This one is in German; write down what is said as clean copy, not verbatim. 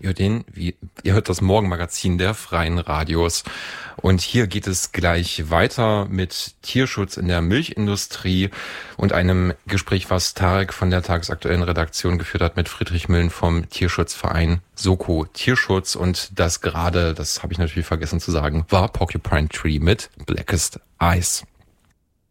Ihr hört das Morgenmagazin der Freien Radios. Und hier geht es gleich weiter mit Tierschutz in der Milchindustrie und einem Gespräch, was Tarek von der tagesaktuellen Redaktion geführt hat mit Friedrich Müllen vom Tierschutzverein Soko Tierschutz. Und das gerade, das habe ich natürlich vergessen zu sagen, war Porcupine Tree mit Blackest Eyes.